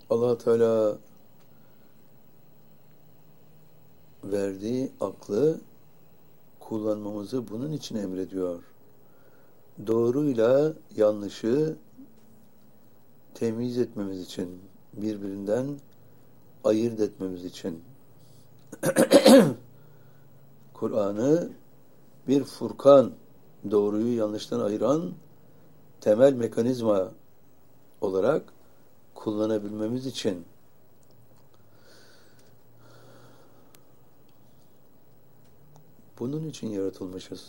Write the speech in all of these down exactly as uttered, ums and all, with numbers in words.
Allah Teala verdiği aklı kullanmamızı bunun için emrediyor. Doğruyla yanlışı temyiz etmemiz için, birbirinden ayırt etmemiz için. Kur'an'ı bir furkan, doğruyu yanlıştan ayıran temel mekanizma olarak kullanabilmemiz için. Bunun için yaratılmışız.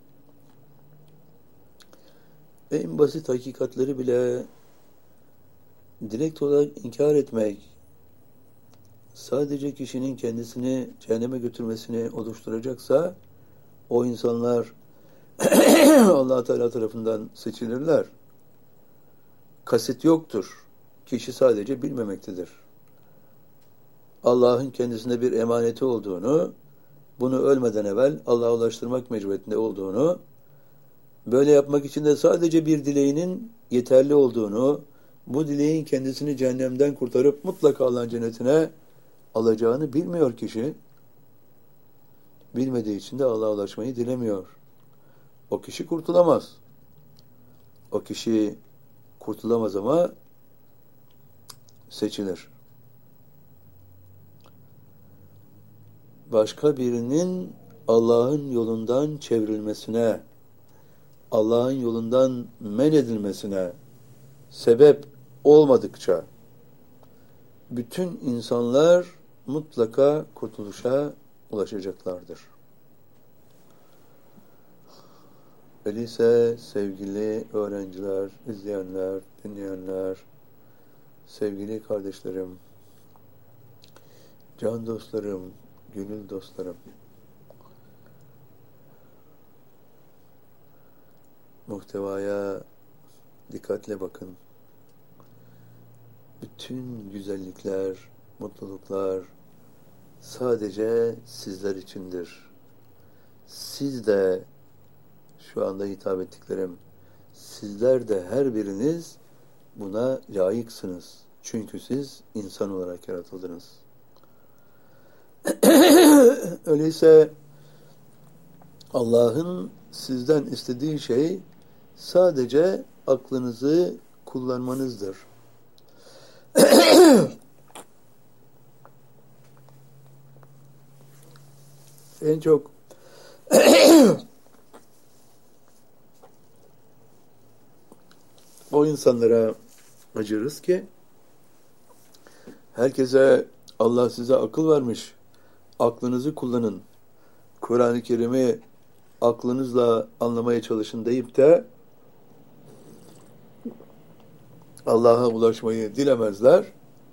En basit hakikatleri bile direkt olarak inkar etmek, sadece kişinin kendisini cehenneme götürmesini oluşturacaksa, o insanlar Allah Teala tarafından seçilirler. Kasıt yoktur. Kişi sadece bilmemektedir. Allah'ın kendisine bir emaneti olduğunu, bunu ölmeden evvel Allah'a ulaştırmak mecburiyetinde olduğunu, böyle yapmak için de sadece bir dileğinin yeterli olduğunu, bu dileğin kendisini cehennemden kurtarıp mutlaka Allah'ın cennetine alacağını bilmiyor kişi. Bilmediği için de Allah'a ulaşmayı dilemiyor. O kişi kurtulamaz. O kişi kurtulamaz ama seçilir. Başka birinin Allah'ın yolundan çevrilmesine, Allah'ın yolundan men edilmesine sebep olmadıkça bütün insanlar mutlaka kurtuluşa ulaşacaklardır. Öyleyse sevgili öğrenciler, izleyenler, dinleyenler, sevgili kardeşlerim, can dostlarım, gönül dostlarım, muhtevaya dikkatle bakın. Bütün güzellikler, mutluluklar sadece sizler içindir. Siz de, şu anda hitap ettiklerim, sizler de her biriniz buna layıksınız. Çünkü siz insan olarak yaratıldınız. Öyleyse Allah'ın sizden istediği şey sadece aklınızı kullanmanızdır. En çok o insanlara acırız ki herkese Allah size akıl vermiş, aklınızı kullanın, Kur'an-ı Kerim'i aklınızla anlamaya çalışın deyip de Allah'a ulaşmayı dilemezler.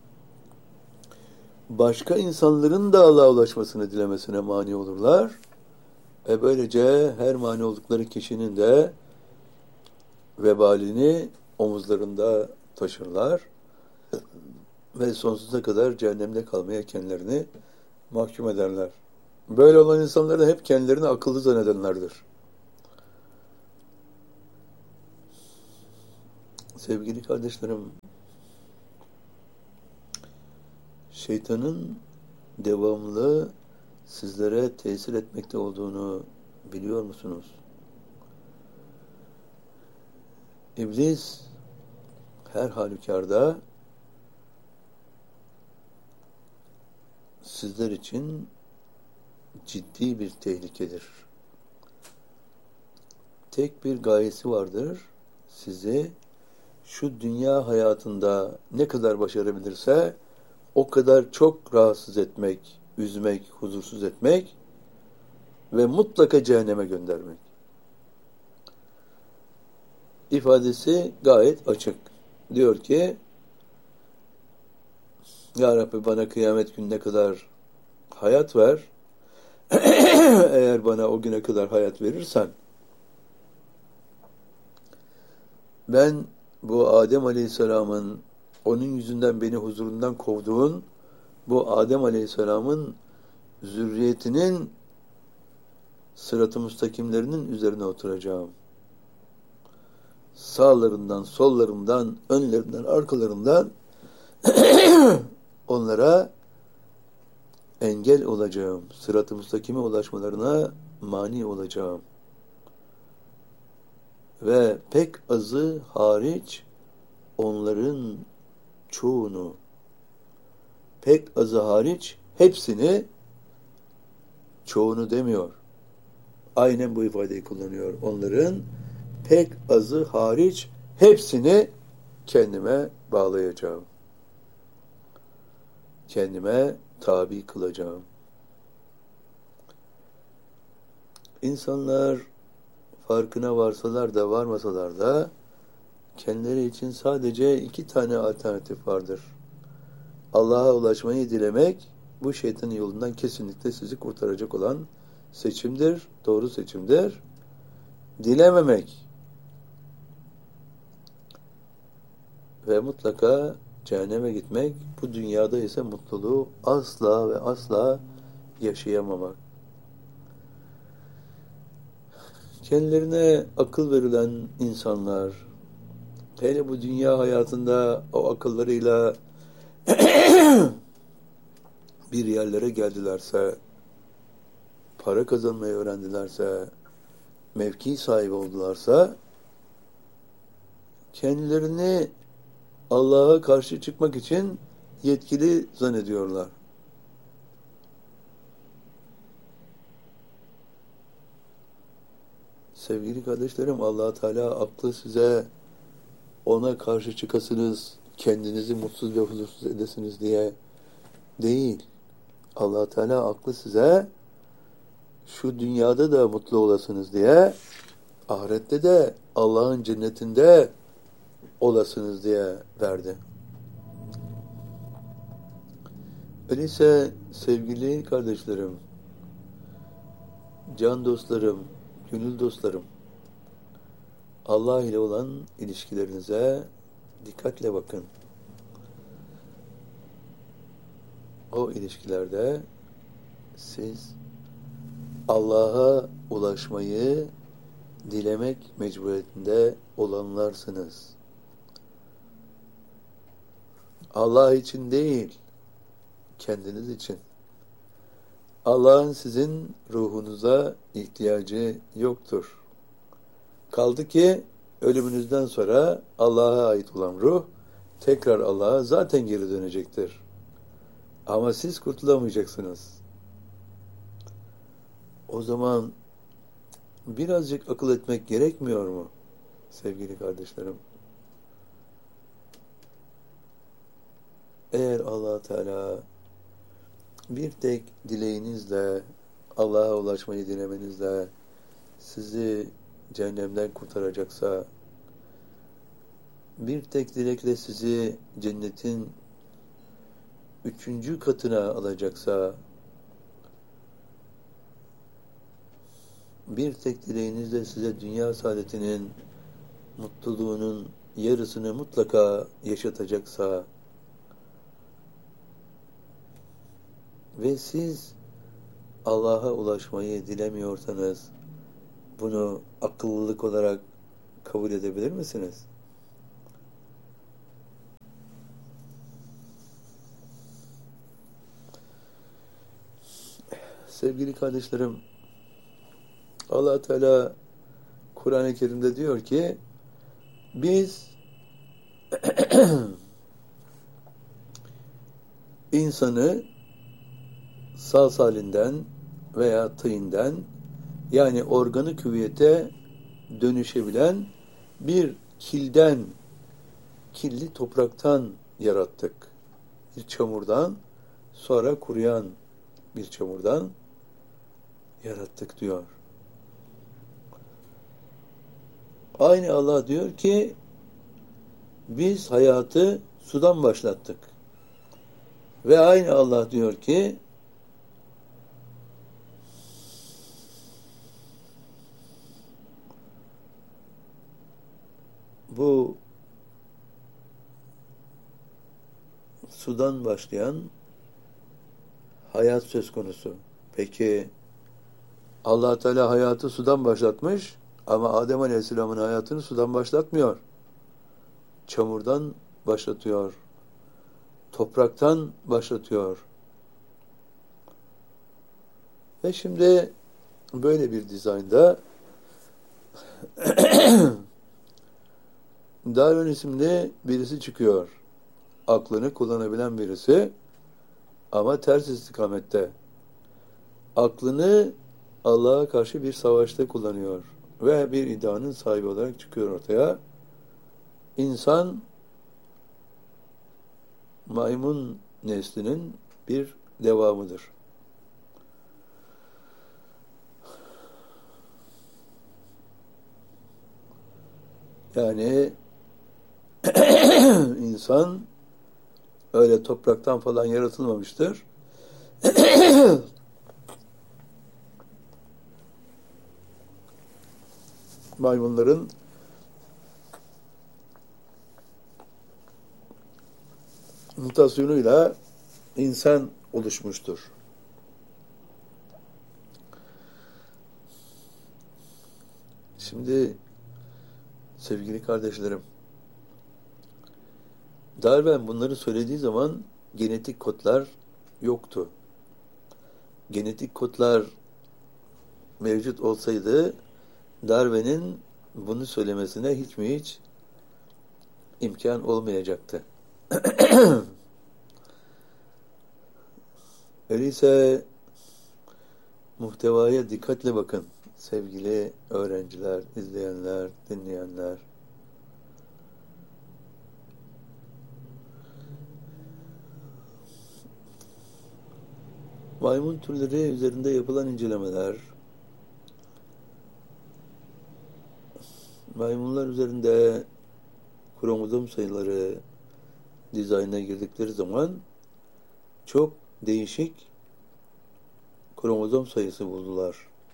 Başka insanların da Allah'a ulaşmasını dilemesine mani olurlar. E böylece her mani oldukları kişinin de vebalini omuzlarında taşırlar ve sonsuza kadar cehennemde kalmaya kendilerini mahkum ederler. Böyle olan insanlar da hep kendilerini akıllı zannedenlerdir. Sevgili kardeşlerim, şeytanın devamlı sizlere tesir etmekte olduğunu biliyor musunuz? İblis her halükarda sizler için ciddi bir tehlikedir. Tek bir gayesi vardır. Sizi şu dünya hayatında ne kadar başarabilirse o kadar çok rahatsız etmek, üzmek, huzursuz etmek ve mutlaka cehenneme göndermek. İfadesi gayet açık. Diyor ki, Ya Rabbi bana kıyamet gününe kadar hayat ver. Eğer bana o güne kadar hayat verirsen, ben bu Adem Aleyhisselam'ın, onun yüzünden beni huzurundan kovduğun, bu Adem Aleyhisselam'ın zürriyetinin sırat-ı müstakimlerinin üzerine oturacağım. Sağlarından, sollarından, önlerinden, arkalarından onlara engel olacağım. Sırat-ı müstakime ulaşmalarına mani olacağım. Ve pek azı hariç onların çoğunu, pek azı hariç hepsini, çoğunu demiyor. Aynen bu ifadeyi kullanıyor. Onların pek azı hariç hepsini kendime bağlayacağım. Kendime tabi kılacağım. İnsanlar farkına varsalar da varmasalar da kendileri için sadece iki tane alternatif vardır. Allah'a ulaşmayı dilemek, bu şeytanın yolundan kesinlikle sizi kurtaracak olan seçimdir, doğru seçimdir. Dilememek ve mutlaka cehenneme gitmek, bu dünyada ise mutluluğu asla ve asla yaşayamamak. Kendilerine akıl verilen insanlar, hele bu dünya hayatında o akıllarıyla bir yerlere geldilerse, para kazanmayı öğrendilerse, mevki sahibi oldularsa, kendilerini Allah'a karşı çıkmak için yetkili zannediyorlar. Sevgili kardeşlerim, Allah Teala aklı size ona karşı çıkasınız, kendinizi mutsuz ve huzursuz edesiniz diye değil. Allah Teala aklı size şu dünyada da mutlu olasınız diye, ahirette de Allah'ın cennetinde olasınız diye verdi. Öyleyse sevgili kardeşlerim, can dostlarım, gönül dostlarım, Allah ile olan ilişkilerinize dikkatle bakın. O ilişkilerde siz Allah'a ulaşmayı dilemek mecburiyetinde olanlarsınız. Allah için değil, kendiniz için. Allah'ın sizin ruhunuza ihtiyacı yoktur. Kaldı ki ölümünüzden sonra Allah'a ait olan ruh tekrar Allah'a zaten geri dönecektir. Ama siz kurtulamayacaksınız. O zaman birazcık akıl etmek gerekmiyor mu sevgili kardeşlerim? Eğer Allah Teala bir tek dileğinizle, Allah'a ulaşmayı dilemenizle sizi cehennemden kurtaracaksa, bir tek dilekle sizi cennetin üçüncü katına alacaksa, bir tek dileğinizle size dünya saadetinin, mutluluğunun yarısını mutlaka yaşatacaksa ve siz Allah'a ulaşmayı dilemiyorsanız, bunu akıllılık olarak kabul edebilir misiniz? Sevgili kardeşlerim, Allah Teala Kur'an-ı Kerim'de diyor ki, biz insanı sağ salinden veya tıyından, yani organik hüviyete dönüşebilen bir kilden, kirli topraktan yarattık. Bir çamurdan, sonra kuruyan bir çamurdan yarattık diyor. Aynı Allah diyor ki, biz hayatı sudan başlattık. Ve aynı Allah diyor ki, bu sudan başlayan hayat söz konusu. Peki Allah Teala hayatı sudan başlatmış ama Adem Aleyhisselam'ın hayatını sudan başlatmıyor. Çamurdan başlatıyor. topraktan başlatıyor. Ve şimdi böyle bir dizaynda Darwin isimli birisi çıkıyor. Aklını kullanabilen birisi ama ters istikamette. Aklını Allah'a karşı bir savaşta kullanıyor ve bir iddianın sahibi olarak çıkıyor ortaya. İnsan maymun neslinin bir devamıdır. Yani insan öyle topraktan falan yaratılmamıştır. Maymunların mutasyonuyla insan oluşmuştur. Şimdi sevgili kardeşlerim, Darwin bunları söylediği zaman genetik kodlar yoktu. Genetik kodlar mevcut olsaydı Darwin'in bunu söylemesine hiç mi hiç imkan olmayacaktı. Öyleyse muhtevaya dikkatle bakın sevgili öğrenciler, izleyenler, dinleyenler. Maymun türleri üzerinde yapılan incelemeler, maymunlar üzerinde kromozom sayıları dizaynına girdikleri zaman çok değişik kromozom sayısı buldular.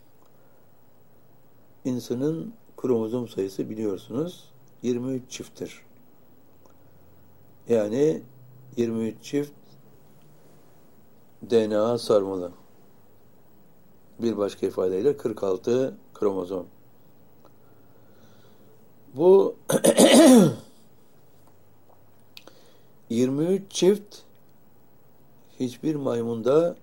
İnsanın kromozom sayısı biliyorsunuz yirmi üç çifttir. Yani yirmi üç çift D N A sarmalı. Bir başka ifadeyle kırk altı kromozom. Bu yirmi üç çift hiçbir maymunda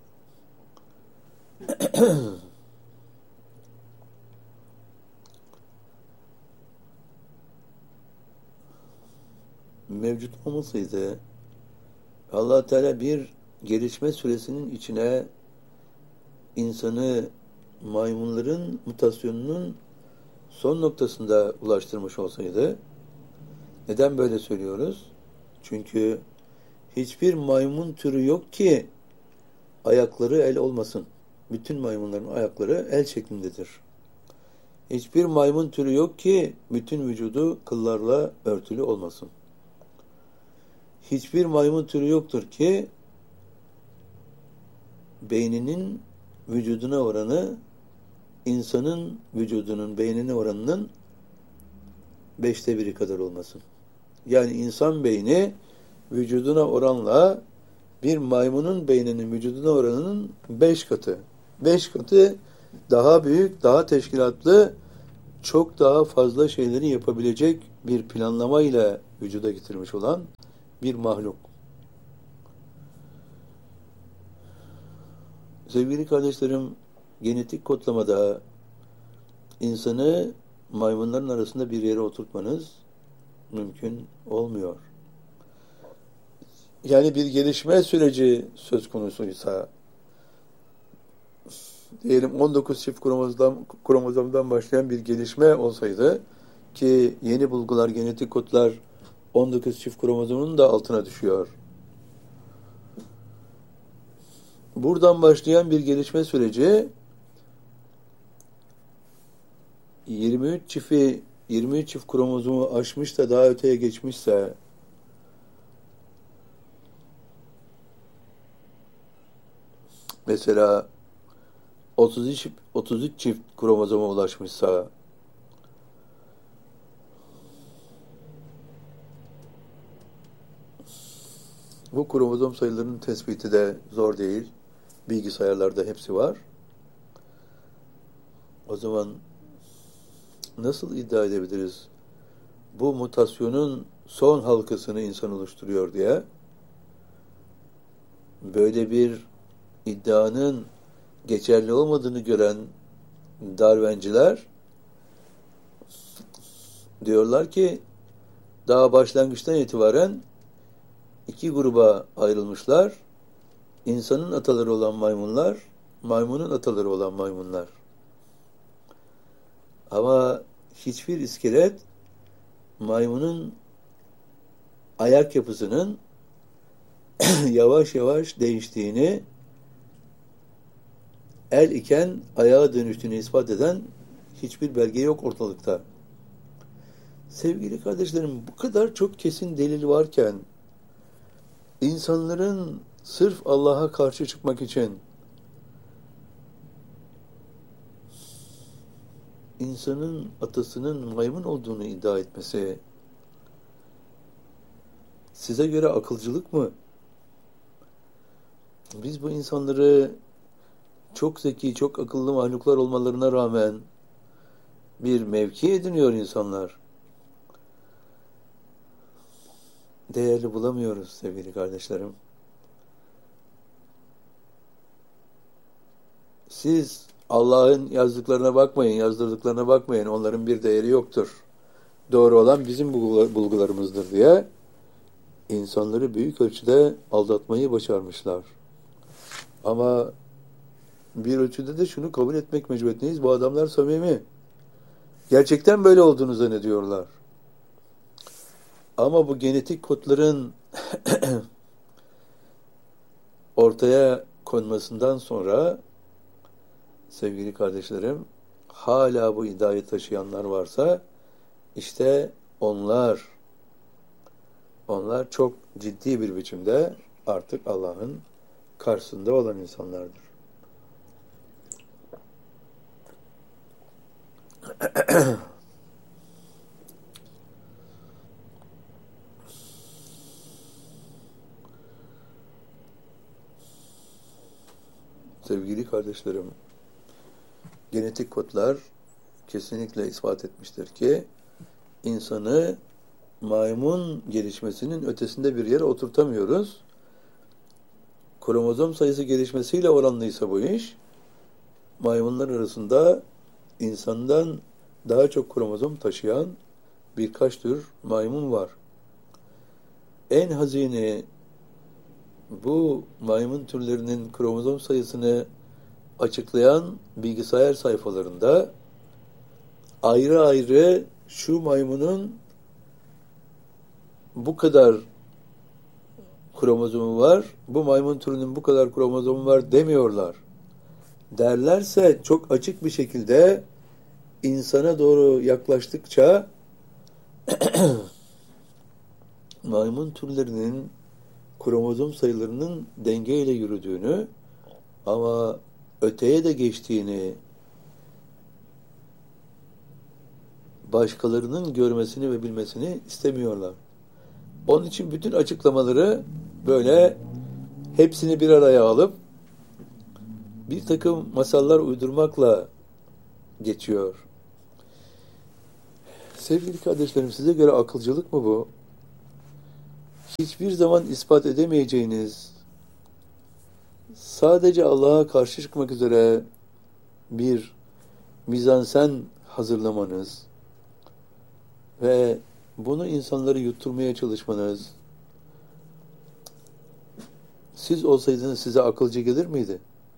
mevcut olmasaydı Allah Teala bir gelişme süresinin içine insanı maymunların mutasyonunun son noktasında ulaştırmış olsaydı, neden böyle söylüyoruz? Çünkü hiçbir maymun türü yok ki ayakları el olmasın. Bütün maymunların ayakları el şeklindedir. Hiçbir maymun türü yok ki bütün vücudu kıllarla örtülü olmasın. Hiçbir maymun türü yoktur ki beyninin vücuduna oranı insanın vücudunun beynine oranının beşte biri kadar olmasın. Yani insan beyni vücuduna oranla bir maymunun beyninin vücuduna oranının beş katı. Beş katı daha büyük, daha teşkilatlı, çok daha fazla şeyleri yapabilecek bir planlamayla vücuda getirmiş olan bir mahluk. Sevgili kardeşlerim, genetik kodlamada insanı maymunların arasında bir yere oturtmanız mümkün olmuyor. Yani bir gelişme süreci söz konusuysa, diyelim on dokuz çift kromozomdan, kromozomdan başlayan bir gelişme olsaydı ki yeni bulgular, genetik kodlar on dokuz çift kromozomun da altına düşüyor. Buradan başlayan bir gelişme süreci yirmi üç çifti yirmi üç çift kromozomu aşmış da daha öteye geçmişse mesela otuz üç, otuz üç çift kromozoma ulaşmışsa bu kromozom sayılarının tespiti de zor değil. Bilgisayarlarda hepsi var. O zaman nasıl iddia edebiliriz bu mutasyonun son halkasını insan oluşturuyor diye? böyle bir iddianın geçerli olmadığını gören Darwin'ciler diyorlar ki daha başlangıçtan itibaren iki gruba ayrılmışlar. İnsanın ataları olan maymunlar, maymunun ataları olan maymunlar. Ama hiçbir iskelet maymunun ayak yapısının yavaş yavaş değiştiğini, el iken ayağa dönüştüğünü ispat eden hiçbir belge yok ortalıkta. Sevgili kardeşlerim, bu kadar çok kesin delil varken insanların sırf Allah'a karşı çıkmak için insanın atasının maymun olduğunu iddia etmesi size göre akılcılık mı? Biz bu insanları çok zeki, çok akıllı mahluklar olmalarına rağmen bir mevki ediniyor insanlar. Değerli bulamıyoruz sevgili kardeşlerim. Siz Allah'ın yazdıklarına bakmayın, yazdırdıklarına bakmayın. Onların bir değeri yoktur. Doğru olan bizim bulgularımızdır diye insanları büyük ölçüde aldatmayı başarmışlar. Ama bir ölçüde de şunu kabul etmek mecburiyetindeyiz. Bu adamlar samimi. Gerçekten böyle olduğunu zannediyorlar. Ama bu genetik kodların ortaya konmasından sonra sevgili kardeşlerim, hala bu iddiayı taşıyanlar varsa işte onlar onlar çok ciddi bir biçimde artık Allah'ın karşısında olan insanlardır. Sevgili kardeşlerim, genetik kodlar kesinlikle ispat etmiştir ki insanı maymun gelişmesinin ötesinde bir yere oturtamıyoruz. Kromozom sayısı gelişmesiyle oranlıysa bu iş, maymunlar arasında insandan daha çok kromozom taşıyan birkaç tür maymun var. En hazini bu maymun türlerinin kromozom sayısını açıklayan bilgisayar sayfalarında ayrı ayrı şu maymunun bu kadar kromozomu var, bu maymun türünün bu kadar kromozomu var demiyorlar. Derlerse çok açık bir şekilde insana doğru yaklaştıkça maymun türlerinin kromozom sayılarının dengeyle yürüdüğünü ama öteye de geçtiğini başkalarının görmesini ve bilmesini istemiyorlar. Onun için bütün açıklamaları böyle hepsini bir araya alıp bir takım masallar uydurmakla geçiyor. Sevgili kardeşlerim, size göre akılcılık mı bu? Hiçbir zaman ispat edemeyeceğiniz, sadece Allah'a karşı çıkmak üzere bir mizansen hazırlamanız ve bunu insanları yutturmaya çalışmanız, siz olsaydınız size akılcı gelir miydi?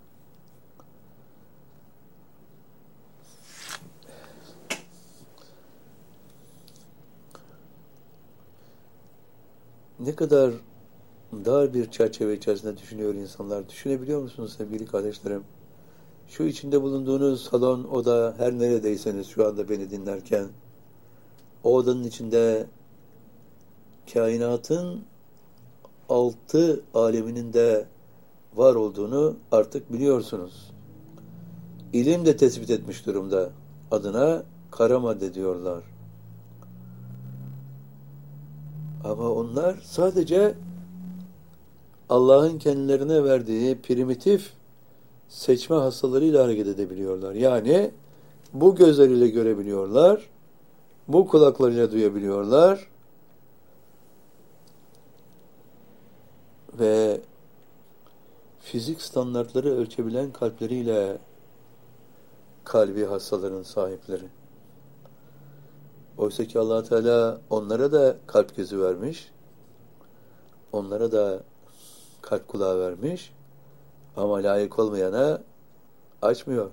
Ne kadar dar bir çerçeve içerisinde düşünüyor insanlar. Düşünebiliyor musunuz sevgili kardeşlerim? Şu içinde bulunduğunuz salon, oda, her neredeyseniz şu anda beni dinlerken, o odanın içinde kainatın altı aleminin de var olduğunu artık biliyorsunuz. İlim de tespit etmiş durumda. Adına kara madde diyorlar. Ama onlar sadece Allah'ın kendilerine verdiği primitif seçme hastalarıyla hareket edebiliyorlar. Yani bu gözleriyle görebiliyorlar, bu kulaklarıyla duyabiliyorlar ve fizik standartları ölçebilen kalpleriyle kalbi hastaların sahipleri. Oysa ki Allah Teala onlara da kalp gözü vermiş, onlara da kalp kulağı vermiş ama layık olmayana açmıyor.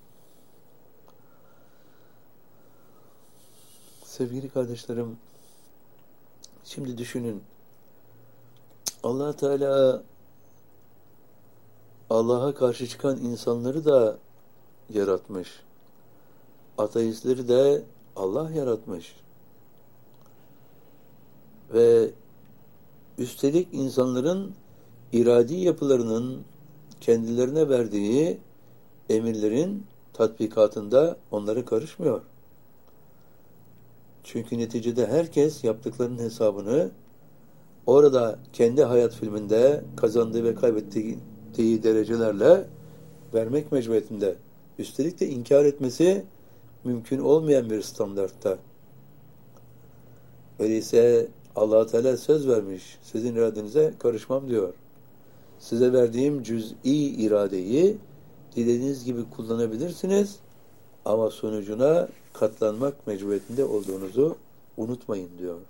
Sevgili kardeşlerim, şimdi düşünün, Allah Teala Allah'a karşı çıkan insanları da yaratmış. Ateistleri de Allah yaratmış. Ve üstelik insanların iradi yapılarının kendilerine verdiği emirlerin tatbikatında onlara karışmıyor. Çünkü neticede herkes yaptıklarının hesabını orada kendi hayat filminde kazandığı ve kaybettiği derecelerle vermek mecburiyetinde. Üstelik de inkar etmesi mümkün olmayan bir standartta. Öyleyse Allah Teala söz vermiş. Sizin iradenize karışmam diyor. Size verdiğim cüz'i iradeyi dilediğiniz gibi kullanabilirsiniz ama sonucuna katlanmak mecburiyetinde olduğunuzu unutmayın diyor.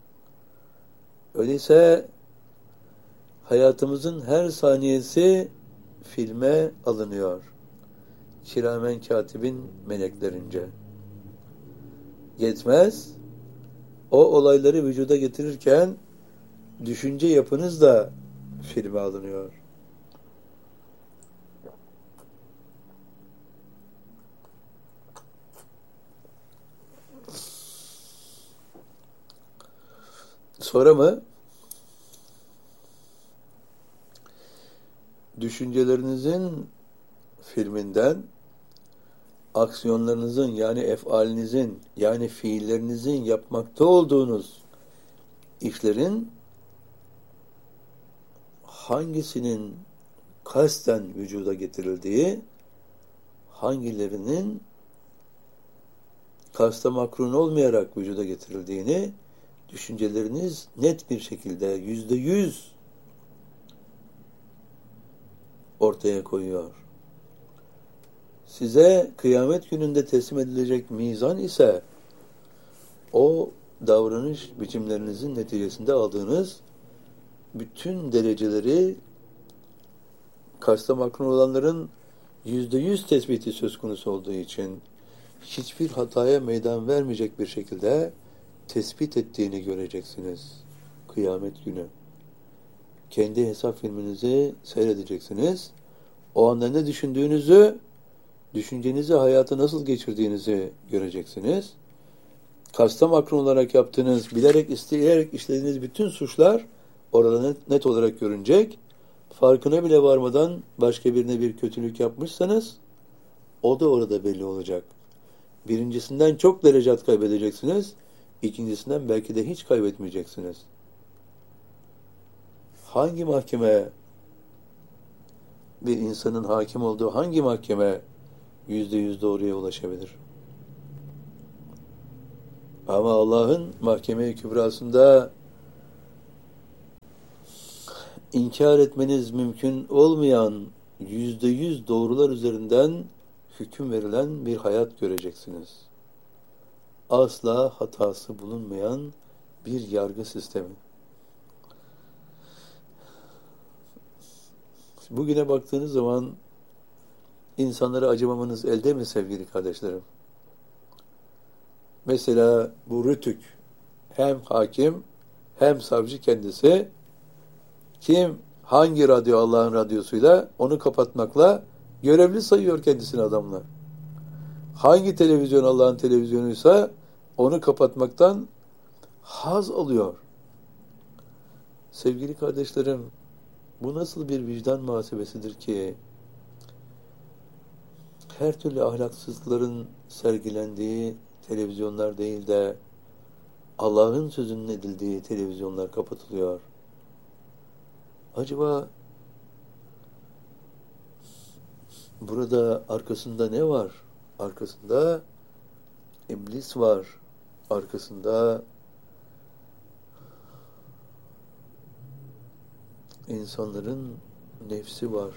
Öyleyse hayatımızın her saniyesi filme alınıyor. Kiramen katibin meleklerince. Yetmez, o olayları vücuda getirirken düşünce yapınız da filme alınıyor. Sonra mı? Düşüncelerinizin filminden aksiyonlarınızın yani efalinizin yani fiillerinizin yapmakta olduğunuz işlerin hangisinin kasten vücuda getirildiği, hangilerinin kasta makrun olmayarak vücuda getirildiğini düşünceleriniz net bir şekilde yüzde yüz ortaya koyuyor. Size kıyamet gününde teslim edilecek mizan ise o davranış biçimlerinizin neticesinde aldığınız bütün dereceleri kasta makrun olanların yüzde yüz tespiti söz konusu olduğu için hiçbir hataya meydan vermeyecek bir şekilde tespit ettiğini göreceksiniz kıyamet günü. Kendi hesap filminizi seyredeceksiniz. O anda ne düşündüğünüzü, düşüncenizi hayata nasıl geçirdiğinizi göreceksiniz. Kasta makrun olarak yaptığınız, bilerek, isteyerek işlediğiniz bütün suçlar orada net, net olarak görünecek. Farkına bile varmadan başka birine bir kötülük yapmışsanız o da orada belli olacak. Birincisinden çok derecat kaybedeceksiniz. İkincisinden belki de hiç kaybetmeyeceksiniz. Hangi mahkeme bir insanın hakim olduğu hangi mahkeme yüzde yüz doğruya ulaşabilir? Ama Allah'ın mahkeme-i kübrasında inkar etmeniz mümkün olmayan yüzde yüz doğrular üzerinden hüküm verilen bir hayat göreceksiniz. Asla hatası bulunmayan bir yargı sistemi. Bugüne baktığınız zaman insanlara acımamanız elde mi sevgili kardeşlerim? Mesela bu Rütük hem hakim hem savcı kendisi kim hangi radyo Allah'ın radyosuyla onu kapatmakla görevli sayıyor kendisini adamlar. Hangi televizyon Allah'ın televizyonuysa onu kapatmaktan haz alıyor. Sevgili kardeşlerim, bu nasıl bir vicdan muhasebesidir ki her türlü ahlaksızlıkların sergilendiği televizyonlar değil de Allah'ın sözünün edildiği televizyonlar kapatılıyor. Acaba burada arkasında ne var? Arkasında iblis var. Arkasında insanların nefsi var.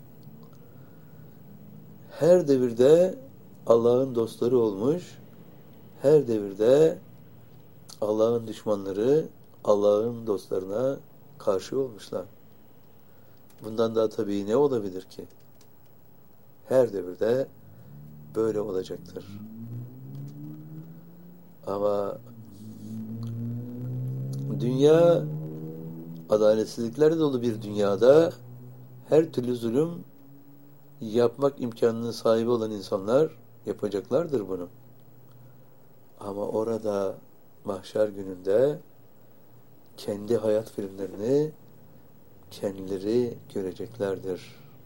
Her devirde Allah'ın dostları olmuş, her devirde Allah'ın düşmanları Allah'ın dostlarına karşı olmuşlar. Bundan daha tabii ne olabilir ki? Her devirde böyle olacaktır. Ama dünya adaletsizliklerle dolu bir dünyada her türlü zulüm yapmak imkanının sahibi olan insanlar yapacaklardır bunu. Ama orada mahşer gününde kendi hayat filmlerini kendileri göreceklerdir.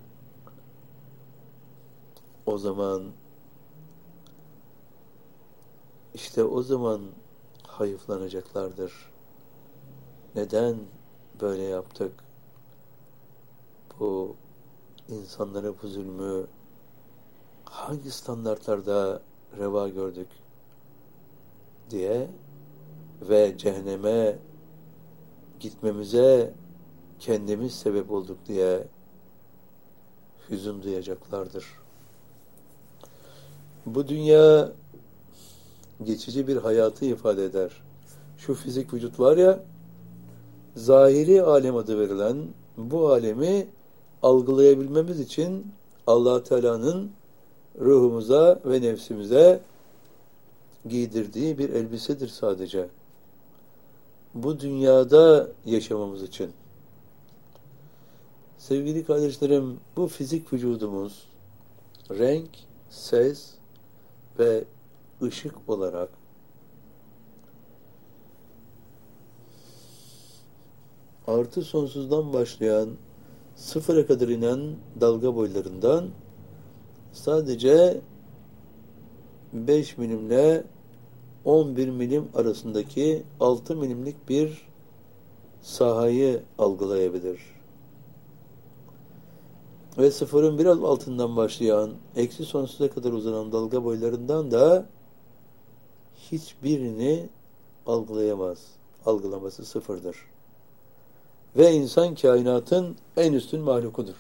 O zaman işte o zaman hayıflanacaklardır. Neden böyle yaptık? Bu insanlara bu zulmü hangi standartlarda reva gördük diye ve cehenneme gitmemize kendimiz sebep olduk diye hüzün duyacaklardır. Bu dünya geçici bir hayatı ifade eder. Şu fizik vücut var ya, zahiri alem adı verilen bu alemi algılayabilmemiz için Allah Teala'nın ruhumuza ve nefsimize giydirdiği bir elbisedir sadece. Bu dünyada yaşamamız için. Sevgili kardeşlerim, bu fizik vücudumuz renk, ses ve ışık olarak artı sonsuzdan başlayan sıfıra kadar inen dalga boylarından sadece beş milimle on bir milim arasındaki altı milimlik bir sahayı algılayabilir. Ve sıfırın biraz altından başlayan eksi sonsuza kadar uzanan dalga boylarından da hiçbirini algılayamaz. Algılaması sıfırdır. Ve insan kainatın en üstün mahlukudur.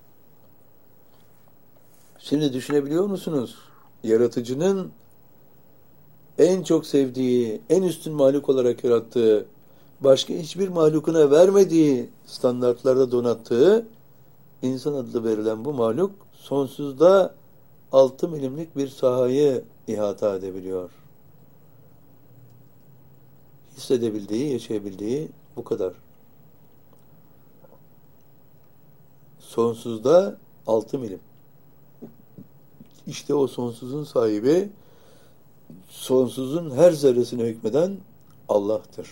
Şimdi düşünebiliyor musunuz? Yaratıcının en çok sevdiği, en üstün mahluk olarak yarattığı, başka hiçbir mahlukuna vermediği standartlarda donattığı insan adlı verilen bu mahluk sonsuzda altı milimlik bir sahayı ihata edebiliyor. Hissedebildiği, yaşayabildiği bu kadar. Sonsuzda altı milim. İşte o sonsuzun sahibi, sonsuzun her zerresine hükmeden Allah'tır.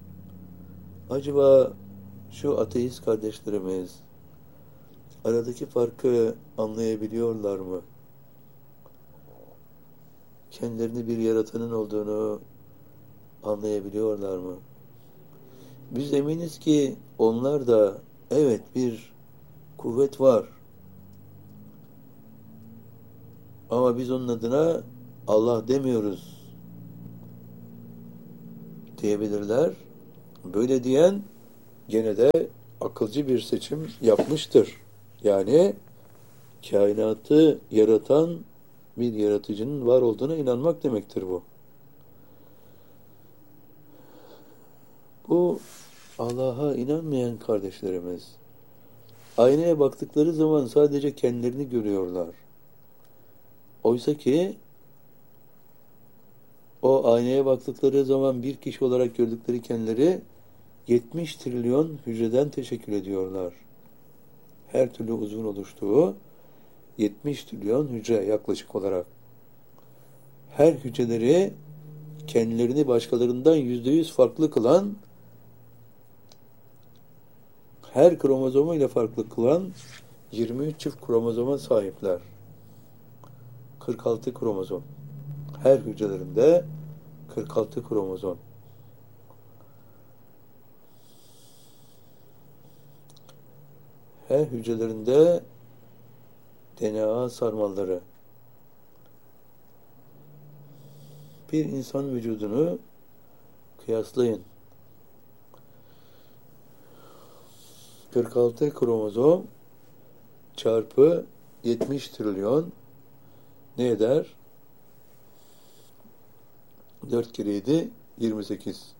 Acaba şu ateist kardeşlerimiz aradaki farkı anlayabiliyorlar mı? Kendilerini bir yaratanın olduğunu anlayabiliyorlar mı? Biz eminiz ki onlar da evet bir kuvvet var. Ama biz onun adına Allah demiyoruz diyebilirler. Böyle diyen gene de akılcı bir seçim yapmıştır. Yani kainatı yaratan bir yaratıcının var olduğuna inanmak demektir bu. Bu Allah'a inanmayan kardeşlerimiz aynaya baktıkları zaman sadece kendilerini görüyorlar. Oysa ki o aynaya baktıkları zaman bir kişi olarak gördükleri kendileri yetmiş trilyon hücreden teşekkür ediyorlar. Her türlü uzun oluştuğu yetmiş trilyon hücre yaklaşık olarak. Her hücreleri kendilerini başkalarından yüzde yüz farklı kılan, her kromozomuyla farklı kılan yirmi üç çift kromozoma sahipler. kırk altı kromozom. Her hücrelerinde kırk altı kromozom. Her hücrelerinde D N A sarmalları. Bir insan vücudunu kıyaslayın. kırk altı kromozom çarpı yetmiş trilyon ne eder? dört kere yedi, yirmi sekiz.